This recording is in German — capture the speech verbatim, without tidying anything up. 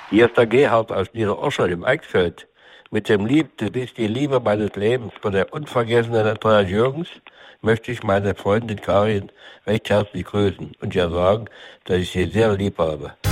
Hier ist der Gerhard aus Niederorschel im Eichsfeld. Mit dem Lied "Du bist die Liebe meines Lebens" von der unvergessenen Andreas Jürgens möchte ich meine Freundin Karin recht herzlich grüßen und ihr sagen, dass ich sie sehr lieb habe.